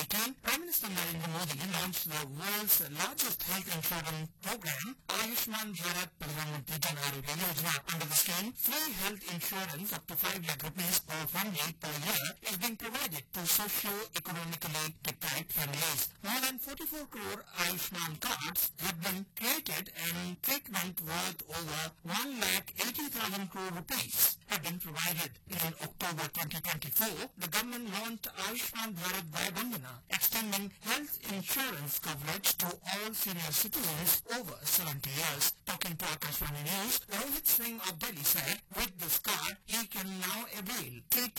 2018, Prime Minister Narendra Modi launched the world's largest health insurance program, Ayushman Bharat Pradhan Mantri Jan Arogya Yojana. Under the scheme, free health insurance up to 5 lakh rupees per family per year is being provided to socio-economically deprived families. More than 44 crore Ayushman cards have been created and treatment worth over 1,80,000 crore rupees have been provided. In October 2024, the government launched Ayushman Bharat Vaya Bandhana, extending health insurance coverage to all senior citizens over 70 years. Talking to Akashvani News, Rohit Singh of Delhi said, with this card, he can now avail treatment